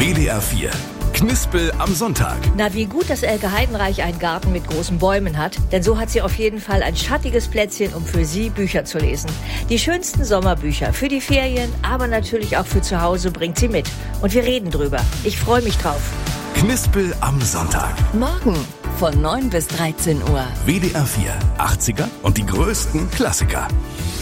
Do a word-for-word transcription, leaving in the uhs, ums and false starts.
W D R vier. Knispel am Sonntag. Na, wie gut, dass Elke Heidenreich einen Garten mit großen Bäumen hat. Denn so hat sie auf jeden Fall ein schattiges Plätzchen, um für Sie Bücher zu lesen. Die schönsten Sommerbücher für die Ferien, aber natürlich auch für zu Hause bringt sie mit. Und wir reden drüber. Ich freue mich drauf. Knispel am Sonntag. Morgen von neun bis dreizehn Uhr. W D R vier. achtziger und die größten Klassiker.